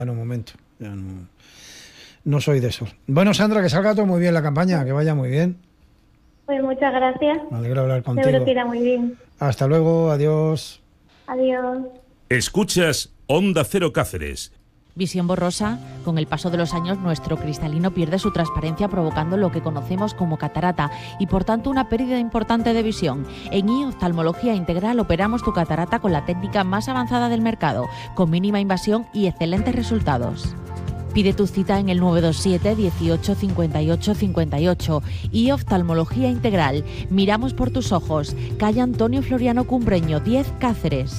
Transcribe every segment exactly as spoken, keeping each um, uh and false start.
En un momento, ya no, no soy de eso. Bueno, Sandra, que salga todo muy bien la campaña, que vaya muy bien. Pues muchas gracias. Me alegro hablar contigo. Seguro que irá muy bien. Hasta luego, adiós. Adiós. Escuchas Onda Cero Cáceres. Visión borrosa. Con el paso de los años, nuestro cristalino pierde su transparencia, provocando lo que conocemos como catarata y, por tanto, una pérdida importante de visión. En I Oftalmología Integral operamos tu catarata con la técnica más avanzada del mercado, con mínima invasión y excelentes resultados. Pide tu cita en el nueve dos siete, dieciocho, cincuenta y ocho, cincuenta y ocho. I Oftalmología Integral. Miramos por tus ojos. Calle Antonio Floriano Cumbreño, diez, Cáceres.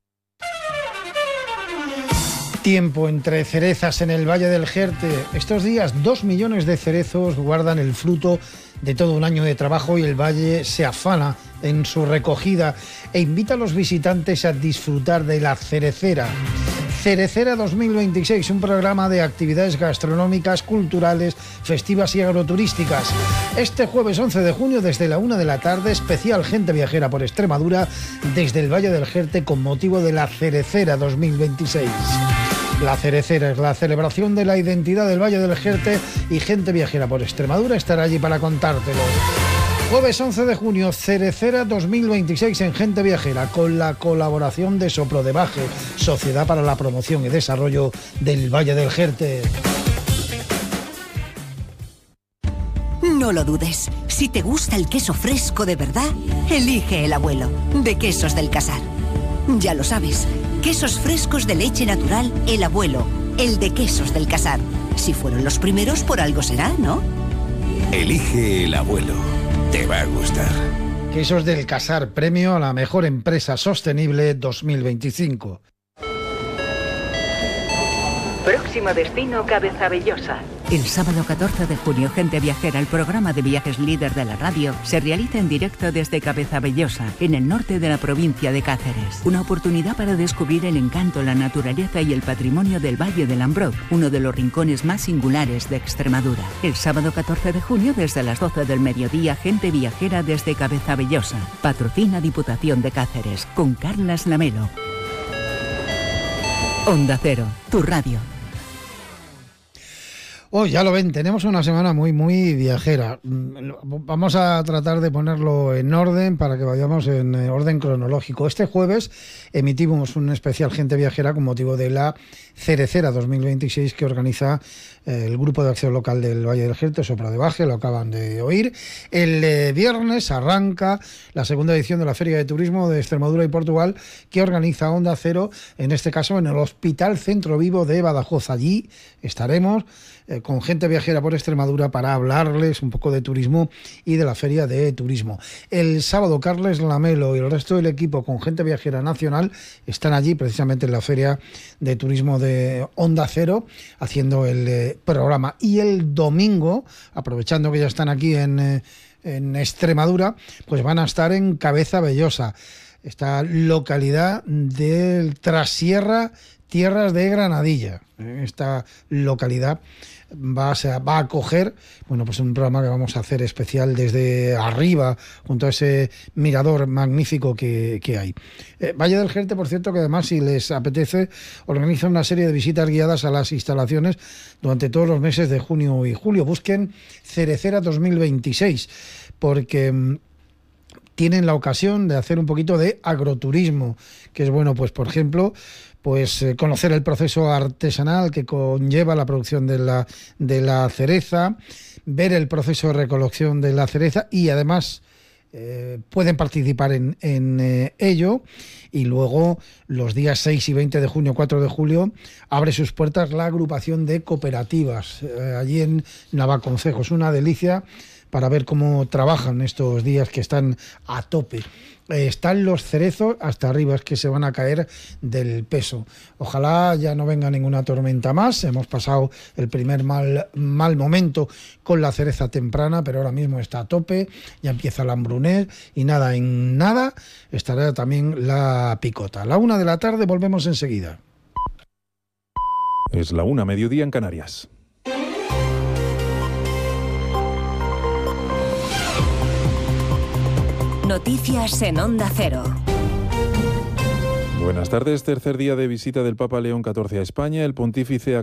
Tiempo entre cerezas en el Valle del Jerte. Estos días, dos millones de cerezos guardan el fruto de todo un año de trabajo y el valle se afana en su recogida e invita a los visitantes a disfrutar de la cerecera. Cerecera dos mil veintiséis, un programa de actividades gastronómicas, culturales, festivas y agroturísticas. Este jueves once de junio, desde la una de la tarde, especial Gente Viajera por Extremadura desde el Valle del Jerte con motivo de la Cerecera dos mil veintiséis. La Cerecera es la celebración de la identidad del Valle del Jerte y Gente Viajera por Extremadura estará allí para contártelo. Jueves once de junio, Cerecera dos mil veintiséis en Gente Viajera, con la colaboración de Soplo de Baje, Sociedad para la Promoción y Desarrollo del Valle del Jerte. No lo dudes, si te gusta el queso fresco de verdad, elige El Abuelo, de Quesos del Casar. Ya lo sabes, quesos frescos de leche natural, El Abuelo, el de Quesos del Casar. Si fueron los primeros, por algo será, ¿no? Elige El Abuelo. Te va a gustar. Quesos del Casar, premio a la mejor empresa sostenible dos mil veinticinco. Próximo destino, Cabezabellosa. El sábado catorce de junio, Gente Viajera, el programa de viajes líder de la radio, se realiza en directo desde Cabezabellosa, en el norte de la provincia de Cáceres. Una oportunidad para descubrir el encanto, la naturaleza y el patrimonio del Valle del Ambroz, uno de los rincones más singulares de Extremadura. El sábado catorce de junio, desde las doce del mediodía, Gente Viajera desde Cabezabellosa. Patrocina Diputación de Cáceres, con Carlas Lamelo. Onda Cero, tu radio. Oh, ya lo ven, tenemos una semana muy, muy viajera. Vamos a tratar de ponerlo en orden para que vayamos en orden cronológico. Este jueves emitimos un especial Gente Viajera con motivo de la Cerecera dos mil veintiséis que organiza el Grupo de Acción Local del Valle del Jerte, Soplo de Baje, lo acaban de oír. El eh, viernes arranca la segunda edición de la Feria de Turismo de Extremadura y Portugal que organiza Onda Cero, en este caso en el Hospital Centro Vivo de Badajoz. Allí estaremos eh, con Gente Viajera por Extremadura para hablarles un poco de turismo y de la Feria de Turismo. El sábado Carles Lamelo y el resto del equipo con Gente Viajera Nacional están allí precisamente en la Feria de Turismo de Onda Cero haciendo el eh, programa. Y el domingo, aprovechando que ya están aquí en, eh, en Extremadura, pues van a estar en Cabezabellosa, esta localidad del Trasierra, tierras de Granadilla. Esta localidad va a, ser, va a acoger, bueno, pues un programa que vamos a hacer especial desde arriba, junto a ese mirador magnífico que, que hay. Eh, Valle del Jerte, por cierto, que además, si les apetece, organiza una serie de visitas guiadas a las instalaciones durante todos los meses de junio y julio. Busquen Cerecera dos mil veintiséis, porque mmm, tienen la ocasión de hacer un poquito de agroturismo, que es bueno, pues por ejemplo, pues eh, conocer el proceso artesanal que conlleva la producción de la, de la cereza, ver el proceso de recolección de la cereza y además eh, pueden participar en, en eh, ello. Y luego los días seis y veinte de junio, cuatro de julio, abre sus puertas la agrupación de cooperativas eh, allí en Navaconcejo. Es una delicia para ver cómo trabajan estos días que están a tope. Eh, están los cerezos hasta arriba, es que se van a caer del peso. Ojalá ya no venga ninguna tormenta más. Hemos pasado el primer mal, mal momento con la cereza temprana, pero ahora mismo está a tope, ya empieza la hambrunet y nada, en nada estará también la picota. A la una de la tarde volvemos enseguida. Es la una, mediodía en Canarias. Noticias en Onda Cero. Buenas tardes. Tercer día de visita del Papa León catorce a España. El pontífice